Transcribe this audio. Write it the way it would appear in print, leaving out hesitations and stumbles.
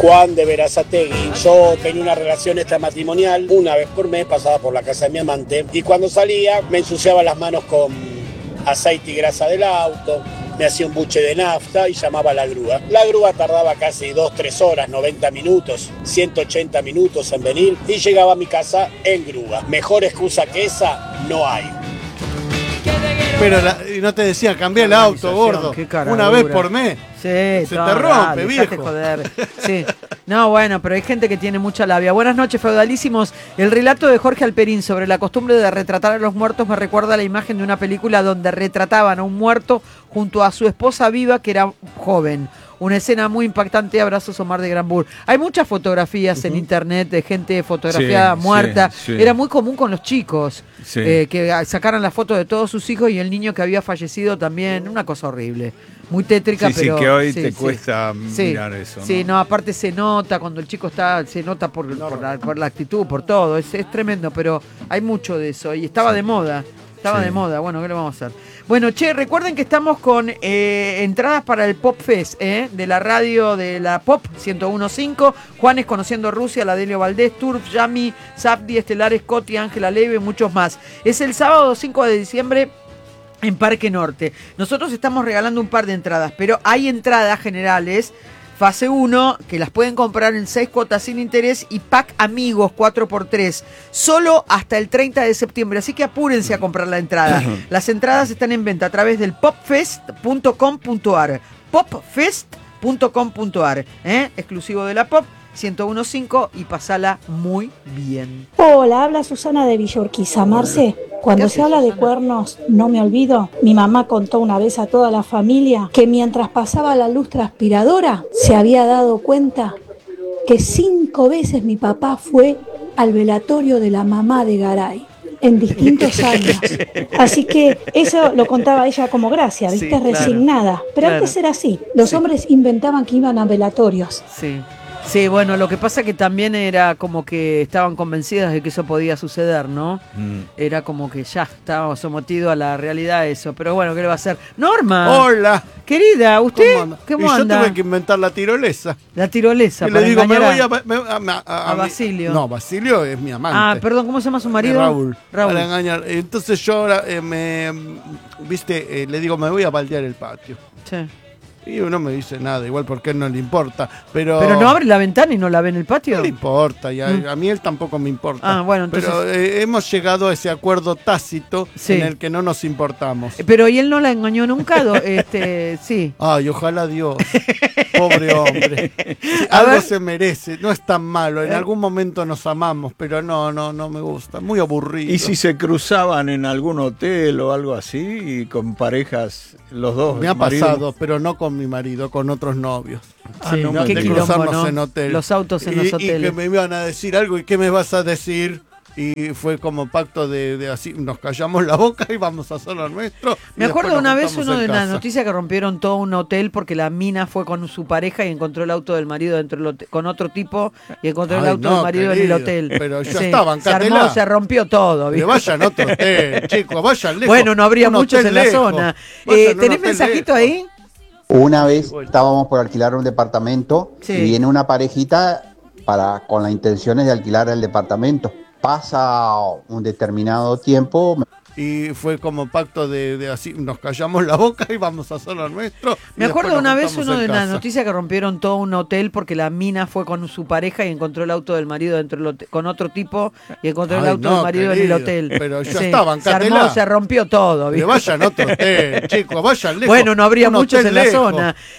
Juan de Berazategui. Yo tenía una relación extramatrimonial, una vez por mes pasaba por la casa de mi amante y cuando salía me ensuciaba las manos con aceite y grasa del auto, me hacía un buche de nafta y llamaba a la grúa. La grúa tardaba casi 2-3 horas, 90 minutos, 180 minutos en venir y llegaba a mi casa en grúa. Mejor excusa que esa no hay. Pero no te decía, cambiá el auto, gordo. Una vez por mes. Sí, se te rompe, viejo. Joder. Sí. No, bueno, pero hay gente que tiene mucha labia. Buenas noches, feudalísimos. El relato de Jorge Alperín sobre la costumbre de retratar a los muertos me recuerda a la imagen de una película donde retrataban a un muerto junto a su esposa viva que era joven. Una escena muy impactante. Abrazos, Omar de Granbur. Hay muchas fotografías en internet de gente fotografiada muerta. Sí. Era muy común con los chicos que sacaran la foto de todos sus hijos y el niño que había fallecido también. Una cosa horrible. Muy tétrica, pero... Sí, que hoy te cuesta mirar eso, ¿no? Sí, no, aparte se nota cuando el chico está, se nota por la actitud, por todo, es tremendo, pero hay mucho de eso, y estaba de moda, de moda, bueno, ¿qué le vamos a hacer? Bueno, recuerden que estamos con entradas para el Pop Fest, de la radio de la Pop 101.5, Juanes Conociendo Rusia, la Delio Valdés, Turf, Yami, Zapdi, Estelares, Coti, Ángela Leve, muchos más. Es el sábado 5 de diciembre, en Parque Norte. Nosotros estamos regalando un par de entradas, pero hay entradas generales, fase 1, que las pueden comprar en 6 cuotas sin interés y pack amigos 4x3, solo hasta el 30 de septiembre, así que apúrense a comprar la entrada. Las entradas están en venta a través del popfest.com.ar, popfest.com.ar, exclusivo de la Pop 101.5 y pasala muy bien. Hola, habla Susana de Villa Urquiza. Marce, cuando se habla de cuernos, no me olvido, mi mamá contó una vez a toda la familia que mientras pasaba la luz transpiradora se había dado cuenta que 5 veces mi papá fue al velatorio de la mamá de Garay en distintos años. Así que eso lo contaba ella como gracia, ¿viste? Sí, resignada. Pero antes era así. Los hombres inventaban que iban a velatorios. Sí. Sí, bueno, lo que pasa que también era como que estaban convencidas de que eso podía suceder, ¿no? Era como que ya estábamos sometidos a la realidad de eso. Pero bueno, ¿qué le va a hacer? ¡Norma! ¡Hola! Querida, ¿usted cómo anda? Yo tuve que inventar la tirolesa. La tirolesa, y le digo, me voy a Basilio. No, Basilio es mi amante. Ah, perdón, ¿cómo se llama su marido? Raúl. Para engañar. Entonces yo le digo, me voy a baldear el patio. Sí. Y uno me dice nada, igual porque a él no le importa. Pero no abre la ventana y no la ve en el patio. No le importa, y a mí él tampoco me importa. Ah, bueno, entonces... Pero hemos llegado a ese acuerdo tácito en el que no nos importamos. Pero ¿y él no la engañó nunca? Sí. Ay, ojalá Dios. Pobre hombre. Algo se merece, no es tan malo. En algún momento nos amamos, pero no me gusta. Muy aburrido. ¿Y si se cruzaban en algún hotel o algo así y con parejas, los dos? Me ha pasado, pero no con mi marido, con otros novios. Sí, qué quilombo, ¿no? En hotel. Los autos en los hoteles. Y que me iban a decir algo, ¿y qué me vas a decir? Y fue como pacto de así, nos callamos la boca y vamos a hacer lo nuestro. Me acuerdo una vez uno de las noticias que rompieron todo un hotel porque la mina fue con su pareja y encontró el auto del marido dentro del hotel, con otro tipo y encontró el auto del marido en el hotel. Pero ya estaban, se rompió todo. Que vayan a otro hotel, chicos, vayan lejos. Bueno, no habría muchos en la zona. ¿Tenés mensajito ahí? Una vez estábamos por alquilar un departamento y viene una parejita con las intenciones de alquilar el departamento. Pasa un determinado tiempo. Y fue como pacto de así, nos callamos la boca y vamos a hacer lo nuestro. Me acuerdo una vez uno de las noticias que rompieron todo un hotel porque la mina fue con su pareja y encontró el auto del marido dentro del hotel, con otro tipo y encontró el auto del marido en el hotel. Pero ya estaban, se rompió todo. Que vayan a otro hotel, chicos, vayan lejos. Bueno, no habría muchos en la zona.